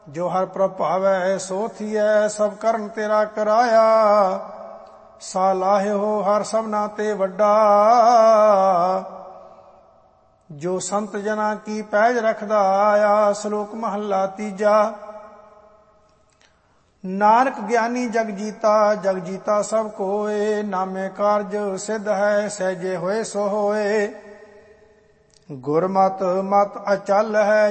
ਜੋ ਹਰ ਪ੍ਰਭ ਭਾਵੈ ਸੋ ਥੀਐ, ਸਭ ਕਰਨ ਤੇਰਾ ਕਰਾਇਆ। ਸਾ ਲਾਹਿਓ ਹਰ ਸਭਨਾ ਤੇ ਵੱਡਾ, ਜੋ ਸੰਤ ਜਨਾਂ ਕੀ ਪੈਜ ਰਖਦਾ ਆਇਆ। ਸ਼ਲੋਕ ਮਹੱਲਾ ਤੀਜਾ। ਨਾਨਕ ਗਿਆਨੀ ਜਗ ਜੀਤਾ, ਜਗ ਜੀਤਾ ਸਭ ਕੋਏ। ਨਾਮੇ ਕਾਰਜ ਸਿੱਧ ਹੈ, ਸਹਿਜੇ ਹੋਏ ਸੋ ਹੋਏ। ਗੁਰਮਤਿ ਮਤ ਅਚਲ ਹੈ,